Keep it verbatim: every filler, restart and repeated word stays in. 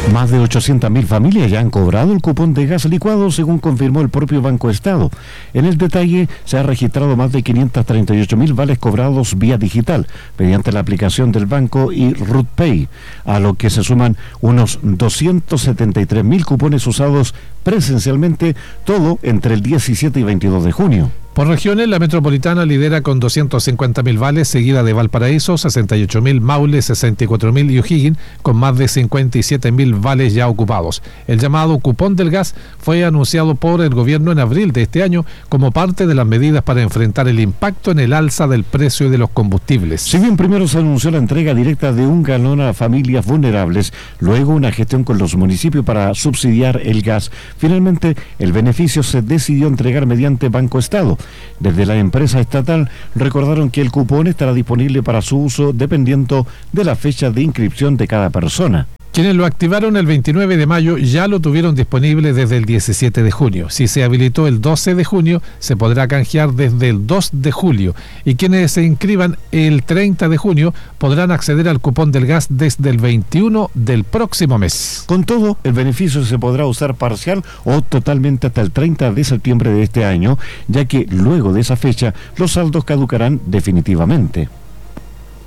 Más de ochocientas mil familias ya han cobrado el cupón de gas licuado, según confirmó el propio Banco Estado. En el detalle, se ha registrado más de quinientos treinta y ocho mil vales cobrados vía digital, mediante la aplicación del banco y RutPay, a lo que se suman unos doscientos setenta y tres mil cupones usados presencialmente, todo entre el diecisiete y veintidós de junio. Por regiones, la metropolitana lidera con doscientos cincuenta mil vales, seguida de Valparaíso, sesenta y ocho mil, Maule, sesenta y cuatro mil y O'Higgins, con más de cincuenta y siete mil vales ya ocupados. El llamado cupón del gas fue anunciado por el gobierno en abril de este año como parte de las medidas para enfrentar el impacto en el alza del precio de los combustibles. Si bien primero se anunció la entrega directa de un galón a familias vulnerables, luego una gestión con los municipios para subsidiar el gas, finalmente el beneficio se decidió entregar mediante Banco Estado. Desde la empresa estatal recordaron que el cupón estará disponible para su uso dependiendo de la fecha de inscripción de cada persona. Quienes lo activaron el veintinueve de mayo ya lo tuvieron disponible desde el diecisiete de junio. Si se habilitó el doce de junio, se podrá canjear desde el dos de julio. Y quienes se inscriban el treinta de junio podrán acceder al cupón del gas desde el veintiuno del próximo mes. Con todo, el beneficio se podrá usar parcial o totalmente hasta el treinta de septiembre de este año, ya que luego de esa fecha los saldos caducarán definitivamente.